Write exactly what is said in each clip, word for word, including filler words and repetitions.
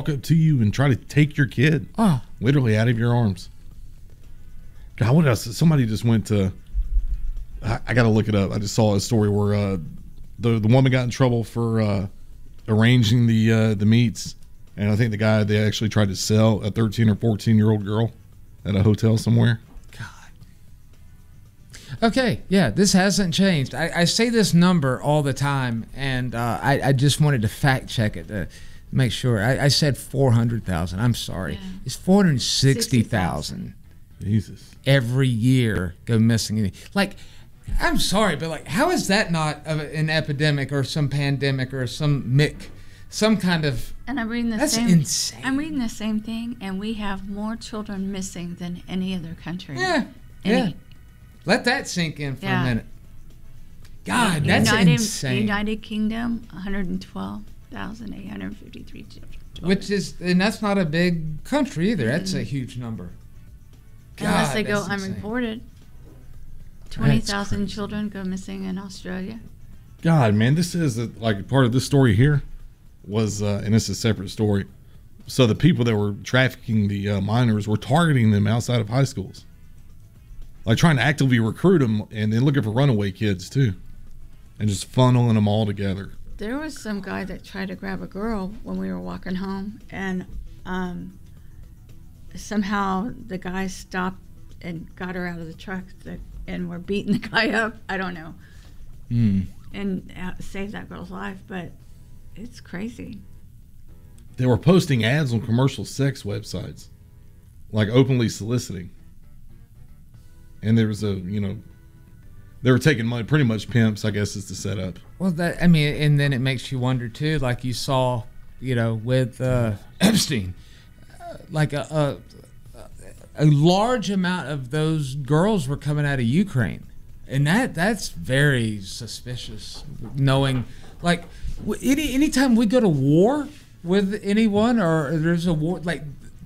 walk up to you and try to take your kid, oh, literally out of your arms. God, what else? Somebody just went to. I, I got to look it up. I just saw a story where uh, the the woman got in trouble for uh, arranging the uh, the meets, and I think the guy they actually tried to sell a thirteen or fourteen year old girl at a hotel somewhere. Okay, yeah, this hasn't changed. I, I say this number all the time, and uh, I, I just wanted to fact check it to make sure. I, I said four hundred thousand. I'm sorry. Yeah. It's four hundred sixty thousand. Jesus. Every year go missing. Like, I'm sorry, but like, how is that not an epidemic or some pandemic or some mick, some kind of... And I'm reading the that's same. insane. I'm reading the same thing, and we have more children missing than any other country. Yeah, any, yeah. Let that sink in for yeah. a minute. God, that's United, insane. United Kingdom, one hundred twelve thousand eight hundred fifty-three children. Which is, and that's not a big country either. That's mm-hmm. a huge number. God, unless they go insane. unreported. twenty thousand children go missing in Australia. God, man, this is a, like part of this story here was, uh, and this is a separate story. So the people that were trafficking the uh, minors were targeting them outside of high schools. Like trying to actively recruit them and then looking for runaway kids too. And just funneling them all together. There was some guy that tried to grab a girl when we were walking home, and um, somehow the guy stopped and got her out of the truck and were beating the guy up. I don't know. Mm. And uh, saved that girl's life, but it's crazy. They were posting ads on commercial sex websites, like openly soliciting. And there was a, you know, they were taking money, pretty much pimps, I guess, is the setup. Well, that, I mean, and then it makes you wonder, too, like you saw, you know, with uh, Epstein, uh, like a, a, a large amount of those girls were coming out of Ukraine. And that that's very suspicious, knowing, like, any anytime we go to war with anyone or there's a war, like,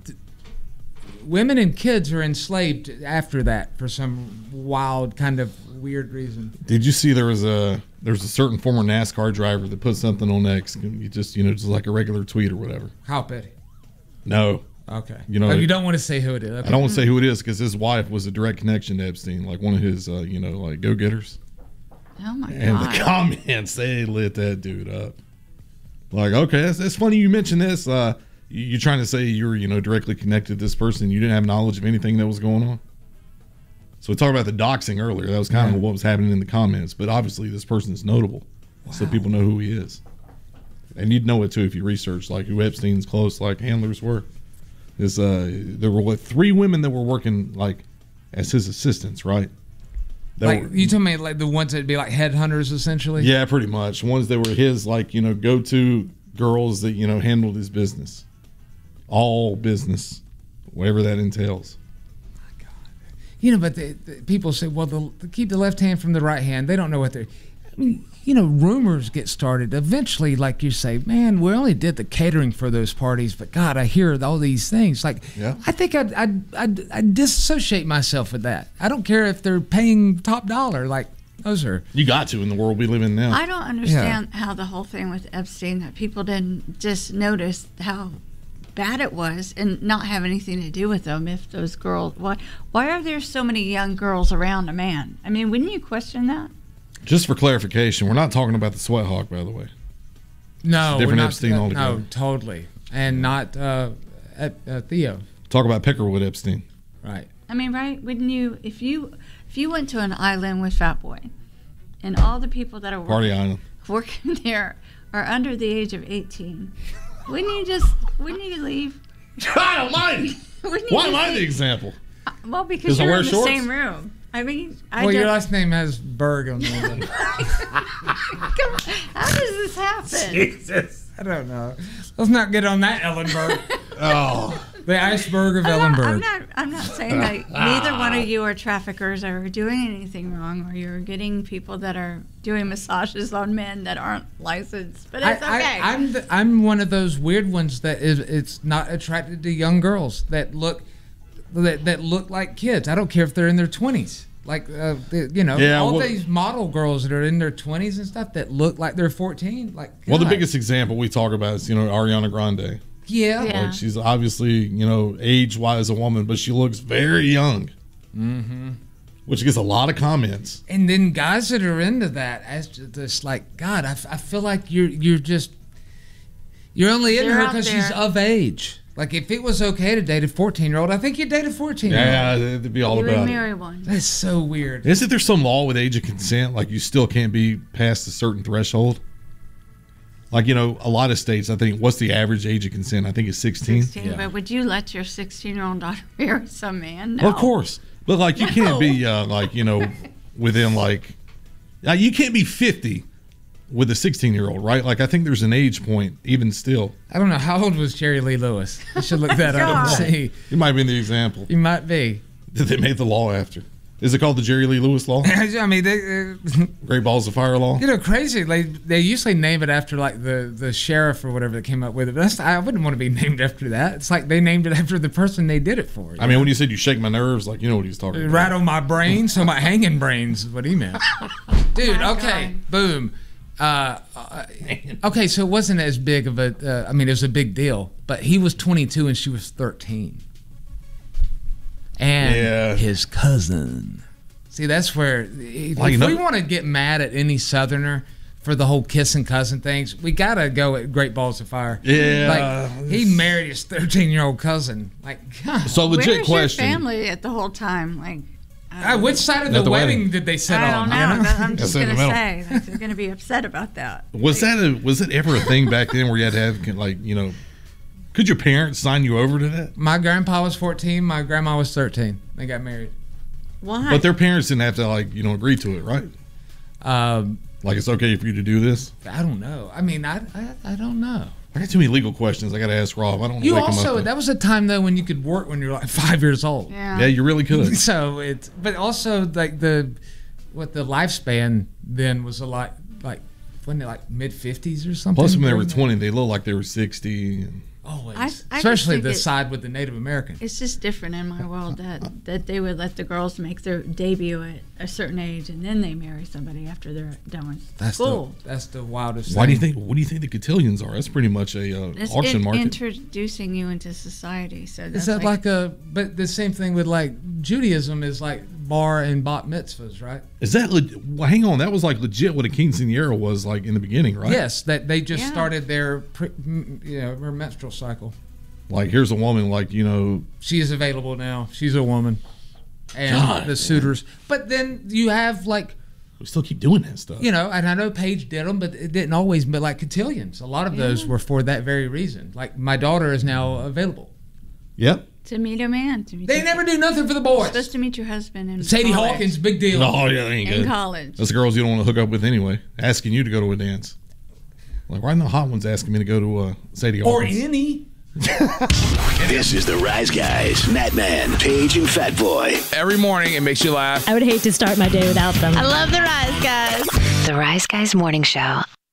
women and kids are enslaved after that for some wild kind of weird reason. Did you see there was a there's a certain former NASCAR driver that put something on X? You just you know just like a regular tweet or whatever. How petty? No. Okay. You know oh, you don't want to say who it is. Okay. I don't want to say who it is because his wife was a direct connection to Epstein, like one of his uh, you know like go getters. Oh my and god! And the comments they lit that dude up. Like, okay, that's, that's funny you mentioned this. Uh, You're trying to say you were, you know, directly connected to this person. You didn't have knowledge of anything that was going on. So we talked about the doxing earlier. That was kind yeah. of what was happening in the comments. But obviously, this person is notable, wow. so people know who he is. And you'd know it too if you researched like who Epstein's close like handlers were. Is uh, there were what, three women that were working like as his assistants, right? That like were, you told me, like the ones that'd be like headhunters, essentially. Yeah, pretty much. Ones that were his like you know go-to girls that you know handled his business. All business, whatever that entails. My God, you know, but the, the people say, "Well, the, the, keep the left hand from the right hand." They don't know what they're. I mean, you know, rumors get started. Eventually, like you say, man, we only did the catering for those parties, but God, I hear all these things. Like, yeah. I think I'd, I'd, I'd, I'd disassociate myself with that. I don't care if they're paying top dollar. Like, those are. You got to in the world we live in now. I don't understand yeah. how the whole thing with Epstein, that people didn't just notice how bad it was and not have anything to do with them. If those girls, why, why are there so many young girls around a man? I mean, wouldn't you question that? Just for clarification, we're not talking about the Sweat Hawk, by the way. No, it's different we're not, Epstein uh, altogether. No, totally, and not uh, uh, Theo. Talk about Peckerwood Epstein. Right. I mean, right? Wouldn't you, if you, if you went to an island with Fat Boy, and all the people that are working, Party Island working there are under the age of eighteen, wouldn't you just, wouldn't you leave? I don't mind. Why am I the example? Uh, well, because you're in the shorts? same room. I mean, I well, don't... your last name has Berg on the end. Come on. How does this happen? Jesus. I don't know. Let's not get on that Ellenberg. Oh. The iceberg of I'm Ellenberg. Not, I'm, not, I'm not saying that neither one of you are traffickers or doing anything wrong, or you're getting people that are doing massages on men that aren't licensed. But it's I, okay. I, I'm, the, I'm one of those weird ones that is it's not attracted to young girls that look that, that look like kids. I don't care if they're in their twenties. Like, uh, the, you know, yeah, all well, these model girls that are in their twenties and stuff that look like they're fourteen. Like, well, the God. biggest example we talk about is, you know, Ariana Grande. Yeah. Yeah. Like she's obviously, you know, age-wise a woman, but she looks very young. Mm-hmm. Which gets a lot of comments. And then guys that are into that, as just like, God, I, f- I feel like you're you're just you're only into They're her out because she's there. of age. Like if it was okay to date a fourteen-year-old, I think you'd date a fourteen-year-old. Yeah, it'd be all You would about it. marry one. That's so weird. Isn't there some law with age of consent? Like you still can't be past a certain threshold? Like, you know, a lot of states, I think, what's the average age of consent? I think it's sixteen. sixteen, Yeah. But would you let your sixteen-year-old daughter marry some man? No. Well, of course. But, like, you can't be, uh, like, you know, within, like, uh, you can't be fifty with a sixteen-year-old, right? Like, I think there's an age point, even still. I don't know. How old was Jerry Lee Lewis? I should look that up and God. see. He might be the example He might be. that they made the law after. Is it called the Jerry Lee Lewis Law? I mean, they, uh, Great Balls of Fire Law? you know, crazy. They they usually name it after like the, the sheriff or whatever that came up with it. But that's, I wouldn't want to be named after that. It's like they named it after the person they did it for. I mean, when you said you shake my nerves, like, you know what he's talking about. Rattle my brain, so my hanging brains is what he meant. Dude, My okay, God. boom. Uh, uh, okay, so it wasn't as big of a. Uh, I mean, it was a big deal, but he was twenty-two and she was thirteen, and Yeah. his cousin. See, that's where if Like, we no- want to get mad at any Southerner for the whole kissing cousin things, we gotta go at Great Balls of Fire. Yeah. like he married his thirteen-year-old cousin. Like, God. So, legit Where's question. your family at the whole time? Like, I Uh, don't, which side of At the, the wedding, wedding. did they sit I on? don't you know. know? but I'm just That's in gonna the middle. say like, they're gonna be upset about that. Was that a was it ever a thing back then where you had to have, like, you know, could your parents sign you over to that? My grandpa was fourteen. My grandma was thirteen. They got married. Why? But their parents didn't have to, like, you know, agree to it, right? Um, Like, it's okay for you to do this? I don't know. I mean, I, I I don't know. I got too many legal questions. I got to ask Rob. I don't You wake him also up. that was a time though when you could work when you're like five years old. yeah. Yeah, you really could. So it's but also like the what the lifespan then was a lot like wasn't it like mid fifties or something? Plus, when they were Wasn't it? twenty, they looked like they were sixty. And Always, I- I just especially think the it- side with the Native Americans. It's just different in my world that that they would let the girls make their debut at a certain age and then they marry somebody after they're done with That's school. the that's the wildest. why do you thing. think? What do you think the cotillions are? That's pretty much a uh, It's auction in- market. introducing you into society. So that's Is that like, a? But the same thing with like Judaism is like bar and bat mitzvahs, right? Is that? Leg- well, hang on. That was like legit what a quinceañera was like in the beginning, right? Yes, that they just Yeah. started their pre, m- you know their menstrual cycle. Like, here's a woman, like, you know, She is available now. She's a woman, and God, the man. suitors. But then you have like we still keep doing that stuff. you know, and I know Paige did them, but it didn't always. But like cotillions, a lot of those Yeah. were for that very reason. Like my daughter is now available. Yep. to meet a man. To meet They your, never do nothing for the you're supposed boys. to meet your husband in Sadie college. Hawkins, big deal. Oh, yeah, that ain't in good. college. That's the girls you don't want to hook up with anyway. Asking you to go to a dance. Like, why are the hot ones asking me to go to uh, Sadie Or Hawkins? any. This is the Rise Guys, Nat Man, Paige, and Fat Boy. Every morning it makes you laugh. I would hate to start my day without them. I love the Rise Guys. The Rise Guys Morning Show.